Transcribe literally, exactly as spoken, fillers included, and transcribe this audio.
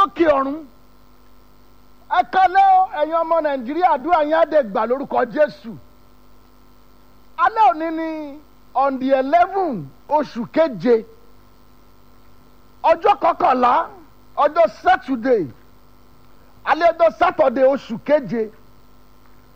lókè ọ̀run ẹ kálẹ́ ẹ̀yin ọmọ nàìjíríà àdúrà yín á dé gbà lórúkọ jésù alẹ́ òní ni on the eleven oṣù keje ọjọ́ kọkànlá ọjọ́ saturday alẹ́ ọjọ́ saturday oṣù keje